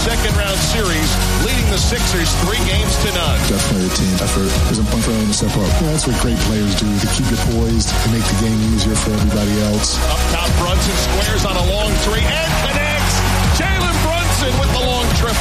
second-round series, leading the Sixers 3-0. Definitely a team effort. There's a point for everyone to step up. That's what great players do, to keep you poised and make the game easier for everybody else. Up top, Brunson squares on a long three, and